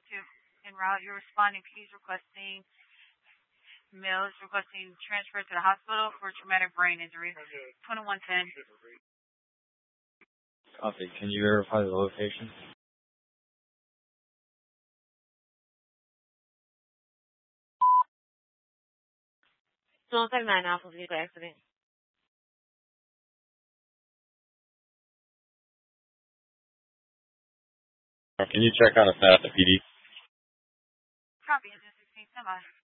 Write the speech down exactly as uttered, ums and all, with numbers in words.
two. En route, you're responding. Please requesting Mills requesting transfer to the hospital for traumatic brain injury. twenty-one ten. Copy. Can you verify the location? Don't say nine Alpha vehicle accident. Can you check on a staff at P D? Copy. Engine sixteen, semi.